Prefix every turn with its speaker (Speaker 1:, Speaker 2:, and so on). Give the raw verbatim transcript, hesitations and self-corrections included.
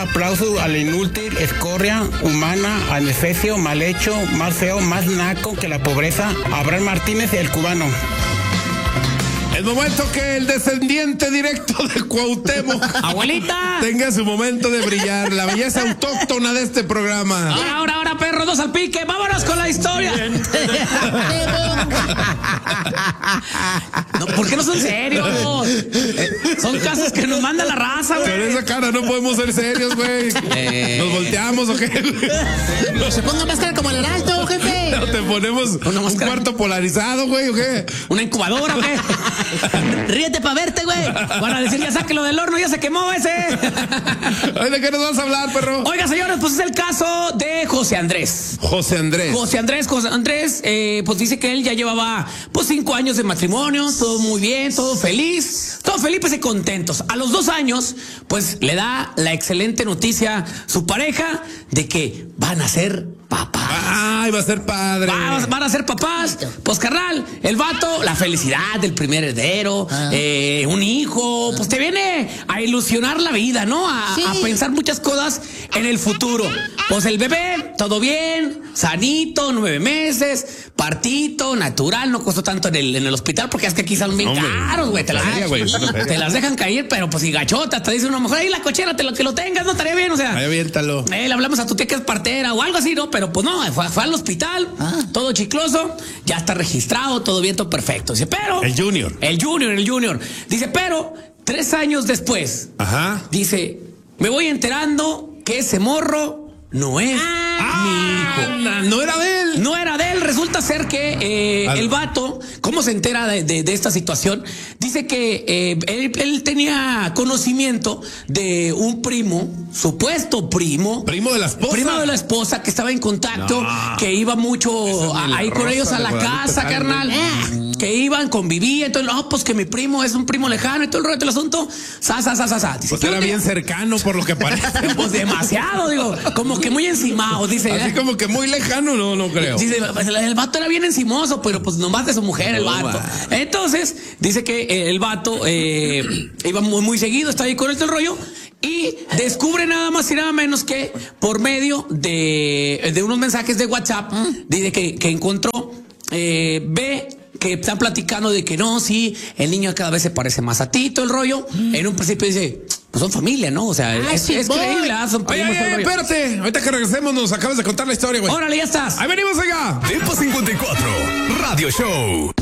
Speaker 1: Aplauso al inútil, escoria, humana, adefesio, mal hecho, más feo, más naco que la pobreza, Abraham Martínez, el cubano.
Speaker 2: El momento que el descendiente directo de Cuauhtémoc,
Speaker 3: abuelita,
Speaker 2: tenga su momento de brillar, la belleza autóctona de este programa.
Speaker 3: Ahora, ahora, ahora, perro, dos al pique, vámonos con la historia. No, ¿por qué no son serios? Eh, son casos que nos manda la raza, güey.
Speaker 2: Con esa cara no podemos ser serios, güey. Eh... ¿Nos volteamos o qué?
Speaker 4: No se ponga máscara como el Heraldo, jefe.
Speaker 2: ¿No te ponemos un cuarto polarizado, güey, o qué?
Speaker 3: ¿Una incubadora o qué?
Speaker 4: Ríete para verte, güey.
Speaker 3: Van a decir, ya sáquelo del horno, ya se quemó ese.
Speaker 2: Ay, ¿de qué nos vas a hablar, perro?
Speaker 3: Oiga, señores, pues es el caso de José Andrés.
Speaker 2: José Andrés.
Speaker 3: José Andrés, José Andrés, eh, pues dice que él ya llevaba, pues, cinco años de matrimonio, todo muy bien, todo feliz, todo felices y contentos. A los dos años, pues, le da la excelente noticia su pareja de que van a ser papás.
Speaker 2: Ay, va a ser padre.
Speaker 3: Va, van a ser papás. Pues, carnal, el vato, la felicidad del primer heredero, ah. eh, un hijo, pues te viene a ilusionar la vida, ¿no? A, sí. a pensar muchas cosas en el futuro. Pues el bebé, todo bien, sanito, nueve meses, partito, natural, no costó tanto en el, en el hospital, porque es que aquí son bien Hombre, caros, güey. Te, las, güey, te las dejan caer, pero pues si gachota, te dice una mujer, ahí la cochera, te lo, que lo tengas, no estaría bien, o sea.
Speaker 2: Ahí aviéntalo.
Speaker 3: Eh, le hablamos a tu tía que es partera o algo así, ¿no? Pero pues no, fue, fue al hospital, ah. todo chicloso, ya está registrado, todo bien, todo perfecto. Dice, pero.
Speaker 2: El Junior.
Speaker 3: El Junior, el Junior. Dice, pero, tres años después.
Speaker 2: Ajá.
Speaker 3: Dice, me voy enterando que ese morro no es ah, mi hijo.
Speaker 2: No era de él.
Speaker 3: No era de él. Resulta ser que eh, el vato, ¿cómo se entera de, de, de esta situación? Dice que eh, él, él tenía conocimiento de un primo, supuesto primo.
Speaker 2: Primo de la esposa.
Speaker 3: Primo de la esposa que estaba en contacto, no, que iba mucho a, ahí con ellos a la casa, carnal. Eh, que iban, convivían. Entonces, no, pues que mi primo es un primo lejano y todo el resto del asunto. Sa, sa, sa, sa, sa. Dice,
Speaker 2: pues era bien cercano por lo que parece.
Speaker 3: Pues demasiado, digo, como que muy encimado, dice.
Speaker 2: Así
Speaker 3: ¿eh?
Speaker 2: como que muy lejano, no, no creo.
Speaker 3: Dice, el, el vato era bien encimoso, pero pues nomás de su mujer, el vato. Entonces, dice que el vato eh, iba muy, muy seguido, está ahí con este rollo. Y descubre nada más y nada menos que por medio de, de unos mensajes de WhatsApp, dice que, que encontró, eh, ve que están platicando de que no, sí, el niño cada vez se parece más a ti, todo el rollo. Mm. En un principio dice, pues son familia, ¿no? O sea, Ay, es, sí, es creíble, ¿ah? Son
Speaker 2: primos. Oye, oye, espérate, ahorita que regresemos nos acabas de contar la historia, güey.
Speaker 3: Órale, ya estás.
Speaker 2: Ahí venimos allá.
Speaker 5: Tiempo cincuenta y cuatro, Radio Show.